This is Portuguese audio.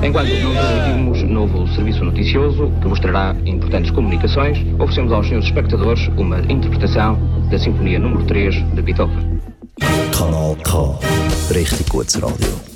Enquanto não transmitimos novo serviço noticioso que mostrará importantes comunicações, oferecemos aos senhores espectadores uma interpretação da Sinfonia número 3 de Beethoven. Kanal K. Richtig gutes Radio.